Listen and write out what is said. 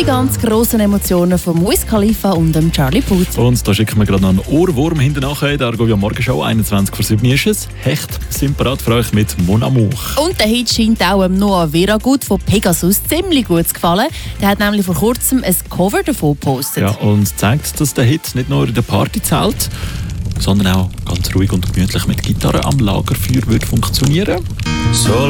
ganz grossen Emotionen von Wiz Khalifa und dem Charlie Puth. Und da schicken wir gerade noch einen Ohrwurm hinten nachher. Der Argovia Morgenshow, 21:07 ist es. Hecht sind parat für euch mit Mon Amour. Und der Hit scheint auch dem Noah Veragut von Pegasus ziemlich gut zu gefallen. Der hat nämlich vor kurzem ein Cover davon gepostet. Ja, und zeigt, dass der Hit nicht nur in der Party zählt, sondern auch ganz ruhig und gemütlich mit Gitarre am Lagerfeuer wird funktionieren. So